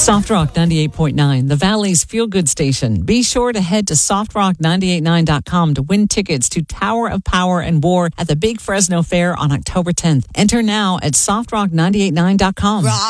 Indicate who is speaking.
Speaker 1: Soft Rock 98.9, the Valley's feel-good station. Be sure to head to softrock989.com to win tickets to Tower of Power and War at the Big Fresno Fair on October 10th. Enter now at softrock989.com.